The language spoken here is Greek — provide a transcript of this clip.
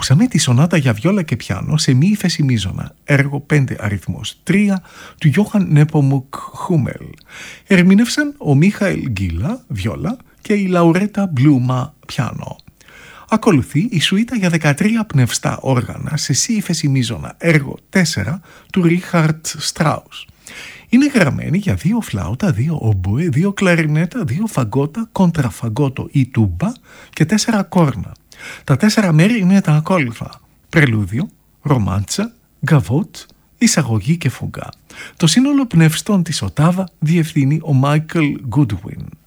Ακούσαμε τη σονάτα για βιόλα και πιάνο σε μη ύφεση μείζωνα, έργο 5 αριθμός 3 του Γιώχαν Νέπομουκ Χούμελ. Ερμήνευσαν ο Μίχαελ Γκίλα, βιόλα, και η Λαουρέτα Μπλούμα, πιάνο. Ακολουθεί η σουίτα για 13 πνευστά όργανα σε σι ύφεση μείζωνα, έργο 4 του Ρίχαρτ Στράους. Είναι γραμμένη για 2 φλάουτα, 2 ομποέ, 2 κλαρινέτα, 2 φαγκότα, κοντραφαγκότο ή τούμπα και 4 κόρνα. Τα 4 μέρη είναι τα ακόλουθα: πρελούδιο, ρομάντσα, γκαβότ, εισαγωγή και φουγκά. Το σύνολο πνευστών της οτάβα διευθύνει ο Μάικλ Γκούντουιν.